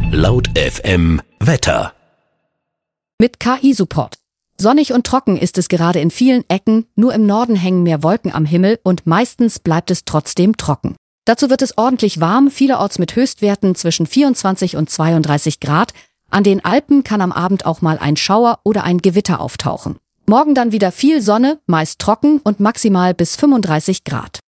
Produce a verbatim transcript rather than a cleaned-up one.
Laut F M Wetter. Mit K I-Support. Sonnig und trocken ist es gerade in vielen Ecken, nur im Norden hängen mehr Wolken am Himmel und meistens bleibt es trotzdem trocken. Dazu wird es ordentlich warm, vielerorts mit Höchstwerten zwischen vierundzwanzig und zweiunddreißig Grad. An den Alpen kann am Abend auch mal ein Schauer oder ein Gewitter auftauchen. Morgen dann wieder viel Sonne, meist trocken und maximal bis fünfunddreißig Grad.